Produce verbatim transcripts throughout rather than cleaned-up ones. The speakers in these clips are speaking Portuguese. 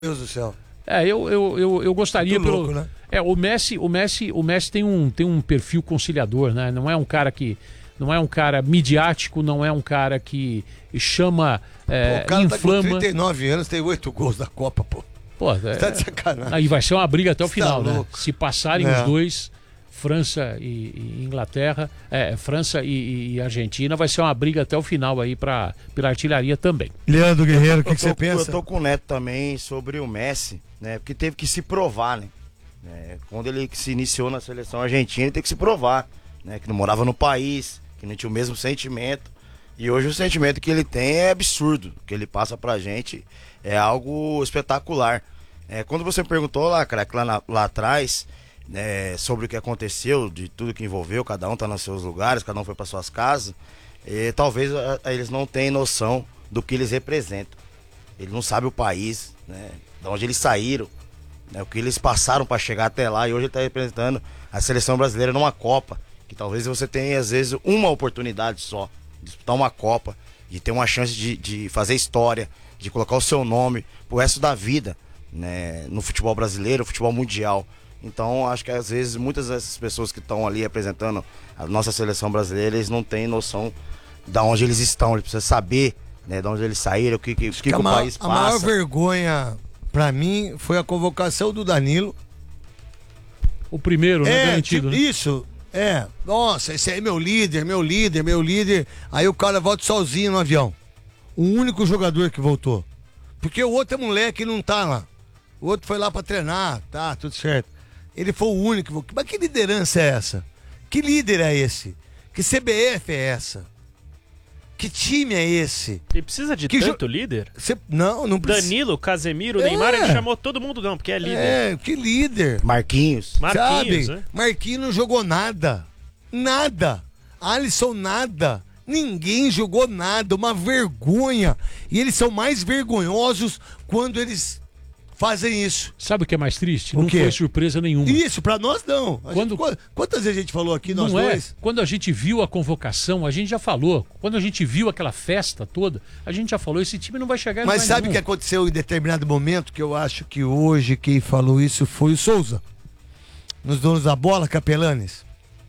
Deus do céu. É, eu, eu, eu, eu gostaria Muito pelo. louco, né? É, o Messi, o Messi, o Messi tem um, tem um perfil conciliador, né? Não é um cara que. Não é um cara midiático, não é um cara que chama, é, pô, o cara inflama. Tá com trinta e nove anos, tem oito gols da Copa, pô. Pô, é... Tá de sacanagem. Aí vai ser uma briga até o Você final, tá né? louco. Se passarem É. os dois, França e, e Inglaterra, é, França e, e Argentina, vai ser uma briga até o final aí pra, pela artilharia também. Leandro Guerreiro, o que, Eu que você tô- pensa? Eu tô com o Neto também sobre o Messi, né? Porque teve que se provar, né? É, quando ele se iniciou na seleção argentina, ele teve que se provar, né? Que não morava no país, que não tinha o mesmo sentimento. E hoje o sentimento que ele tem é absurdo. O que ele passa pra gente é algo espetacular. É, quando você perguntou lá, craque, lá, na- lá atrás, né, sobre o que aconteceu, de tudo que envolveu, cada um tá nos seus lugares, cada um foi para suas casas, e talvez a, a, eles não tenham noção do que eles representam. Ele não sabe o país, né, de onde eles saíram, né, o que eles passaram para chegar até lá, e hoje ele está representando a seleção brasileira numa Copa, que talvez você tenha às vezes uma oportunidade só de disputar uma Copa, de ter uma chance de, de fazer história, de colocar o seu nome pro resto da vida, né, no futebol brasileiro, futebol mundial. Então, acho que às vezes muitas dessas pessoas que estão ali representando a nossa seleção brasileira, eles não têm noção de onde eles estão. Eles precisam saber, né, de onde eles saíram, o que, que, que, que a, o maior, país a maior passa. vergonha pra mim foi a convocação do Danilo. O primeiro, né? É, Garantido, tipo, né? isso. É, nossa, esse aí é meu líder, meu líder, meu líder. Aí o cara volta sozinho no avião. O único jogador que voltou. Porque o outro é moleque e não tá lá. O outro foi lá pra treinar, tá, tudo certo. Ele foi o único que voltou. Mas que liderança é essa? Que líder é esse? Que C B F é essa? Que time é esse? Ele precisa de Que tanto líder? Cê, não, não precisa. Danilo, Casemiro, É. Neymar, ele chamou todo mundo não, porque é líder. É, que líder. Marquinhos. Marquinhos, Sabe? né? Marquinhos não jogou nada. Nada. Alisson, nada. Ninguém jogou nada. Uma vergonha. E eles são mais vergonhosos quando eles fazem isso. Sabe o que é mais triste? O Não quê? foi surpresa nenhuma. Isso, pra nós não. A Quando- gente- quantas vezes a gente falou aqui, nós Não é. dois? Quando a gente viu a convocação, a gente já falou. Quando a gente viu aquela festa toda, a gente já falou, esse time não vai chegar em Mas lugar sabe o que nenhum. aconteceu em determinado momento? Que eu acho que hoje quem falou isso foi o Souza. Nos donos da bola, Capelanes.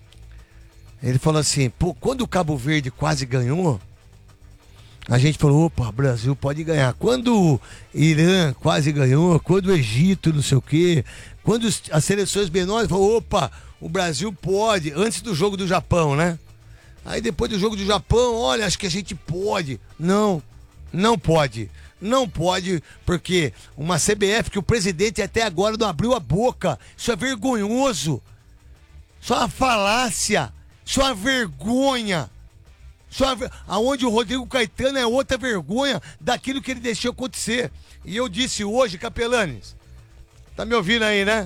Ele falou assim, pô, quando o Cabo Verde quase ganhou, a gente falou, opa, Brasil pode ganhar. Quando o Irã quase ganhou, quando o Egito, não sei o quê, quando os- as seleções menores falaram, opa, o Brasil pode, antes do jogo do Japão, né? Aí depois do jogo do Japão, olha, acho que a gente pode. Não, não pode. Não pode, porque uma C B F que o presidente até agora não abriu a boca. Isso é vergonhoso. Isso é uma falácia. Isso é uma vergonha. Isso é uma ver... Aonde o Rodrigo Caetano é outra vergonha daquilo que ele deixou acontecer. E eu disse hoje, Capelanes, tá me ouvindo aí, né?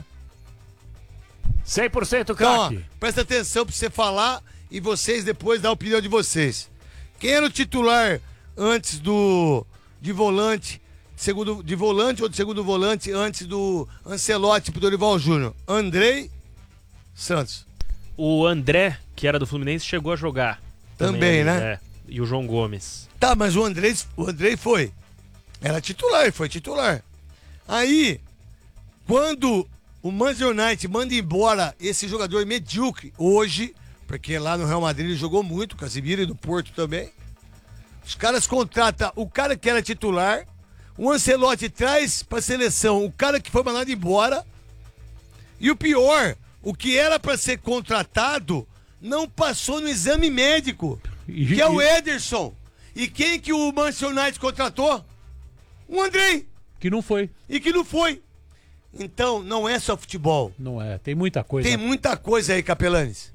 cem por cento Então, ó, craque. presta atenção pra você falar e vocês depois dar a opinião de vocês. Quem era o titular antes do de volante, segundo de volante ou de segundo volante antes do Ancelotti pro Dorival Júnior? Andrei Santos. O André, que era do Fluminense, chegou a jogar. Também, ali, né? É. E o João Gomes. Tá, mas o Andrei, o Andrei foi. Era titular, foi titular. Aí, quando o Manchester United manda embora esse jogador medíocre, hoje, porque lá no Real Madrid ele jogou muito, o Casemiro e do Porto também, os caras contratam o cara que era titular, o Ancelotti traz pra seleção o cara que foi mandado embora, e o pior, o que era pra ser contratado não passou no exame médico, E- que é o e- Ederson. E quem que o Manchester United contratou? O Andrei. Que não foi. E que não foi. Então, não é só futebol. Não é. Tem muita coisa. Tem muita coisa aí, Capelanes.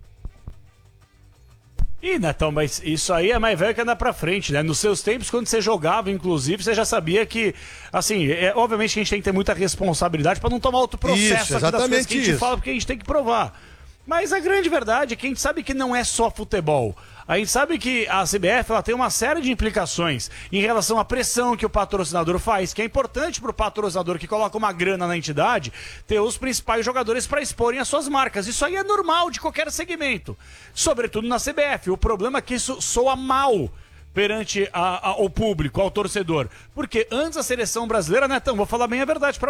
Ih, Netão, mas isso aí é mais velho que andar pra frente, né? Nos seus tempos, quando você jogava, inclusive, você já sabia que, assim, é, obviamente que a gente tem que ter muita responsabilidade pra não tomar outro processo Isso, aqui das coisas exatamente que a gente isso. fala, porque a gente tem que provar. Mas a grande verdade é que a gente sabe que não é só futebol. A gente sabe que a C B F ela tem uma série de implicações em relação à pressão que o patrocinador faz, que é importante para o patrocinador que coloca uma grana na entidade ter os principais jogadores para exporem as suas marcas. Isso aí é normal de qualquer segmento, sobretudo na C B F. O problema é que isso soa mal perante a, a, o público, ao torcedor? Porque antes a seleção brasileira, Netão, vou falar bem a verdade pra